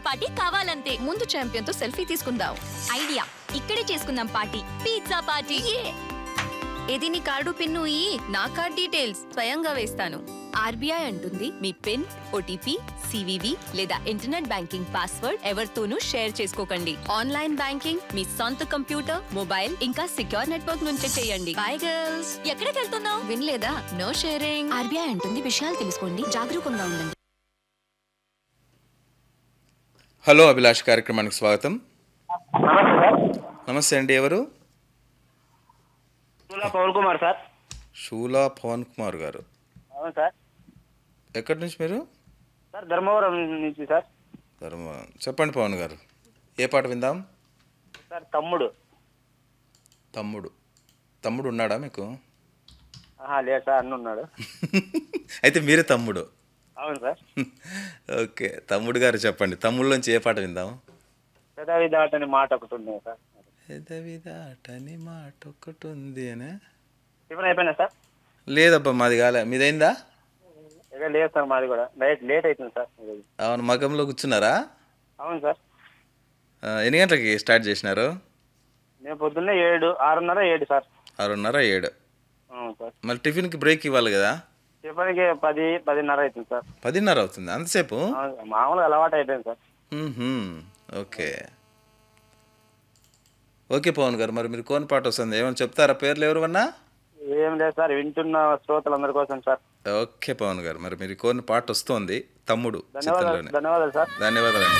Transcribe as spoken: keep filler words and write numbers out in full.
Party కావాలంతే. ముందు champion తో selfie తీసుకుందాం. ఐడియా, ఇక్కడే చేసుకుందాం పార్టీ. Pizza party. ఇది నీ కార్డు పిన్ను ఈ నా కార్డ్ డీటెయిల్స్ స్వయంగా వేస్తాను. ఆర్బీఐ అంటుంది మీ పిన్, ఓటీపీ, సివివి లేదా ఇంటర్నెట్ బ్యాంకింగ్ పాస్వర్డ్ ఎవరితోనూ షేర్ చేసుకోకండి. ఆన్లైన్ బ్యాంకింగ్ మీ సొంత కంప్యూటర్, మొబైల్ ఇంకా సిక్యూర్ నెట్వర్క్ నుంచే చేయండి. By girls. ఎక్కడికి వెళ్తున్నావు? వినలేదా? No sharing. ఆర్బీఐ అంటుంది విషయాలు తెలుసుకోండి, జాగరూకంగా ఉండండి. హలో అభిలాష్ కార్యక్రమానికి స్వాగతం. నమస్తే సార్. నమస్తే అండి, ఎవరు? శూలా పవన్ కుమార్ సార్. షూలా పవన్ కుమార్ గారు. అవును సార్. ఎక్కడి నుంచి మీరు? సార్ ధర్మవరం నుంచి సార్. ధర్మ చెప్పండి పవన్ గారు, ఏ పాట విందాం? సార్ తమ్ముడు. తమ్ముడు. తమ్ముడు ఉన్నాడా మీకు? ఆహా లేదు సార్, అన్న ఉన్నాడు. అయితే మీరే తమ్ముడు. అవును సార్. ఓకే, తమ్ముడు గారు చెప్పండి, తమ్ముళ్ళలోంచి ఏ పాట విందాం? పెదవి దాటని మాట ఒకటి ఉంది సార్. పెదవి దాటని మాట ఒకటి ఉంది అనే. టిఫిన్ అయిపోయినా సార్? లేదబ్బా, మాది కాలే. మీదైందా? ఇక లేదు సార్, మాది కూడా లేట్ లేట్ అవుతుంది సార్. అవును, మగంలో కూర్చున్నారా? అవును సార్. ఆ, ఎన్ని గంటలకి స్టార్ట్ చేసినారు? మేము పొద్దున్నే ఏడు ఆరున్నర ఏడు సార్. ఆరున్నర ఏడు. అవును సార్. మళ్ళీ టిఫిన్కి బ్రేక్ ఇవ్వాలి కదా? టిఫిన్కి పది పదిన్నర అవుతుంది సార్. పదిన్నర అవుతుంది అంతసేపు? అవును, మామూలుగా అలవాటు అయిపోయింది సార్. మ్మ్హ్మ్. ఓకే ఓకే పవన్ గారు, మరి మీరు కోన్ పాట వస్తుంది, ఏమైనా చెప్తారా? పేర్లు ఎవరువన్నా? ఏం లేదు సార్, వింటున్న శ్రోతలందరి కోసం సార్. ఓకే పవన్ గారు, మరి మీరు కోన్ పాట వస్తుంది తమ్ముడు ధన్యవాదాలు చిత్రంలోనే. ధన్యవాదాలు సార్. ధన్యవాదాలు.